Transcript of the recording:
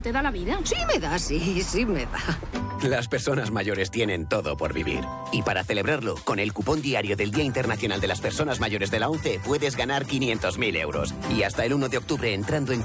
¿Te da la vida? Sí me da, sí me da. Las personas mayores tienen todo por vivir. Y para celebrarlo, con el cupón diario del Día Internacional de las Personas Mayores de la ONCE, puedes ganar 500.000 euros. Y hasta el 1 de octubre entrando en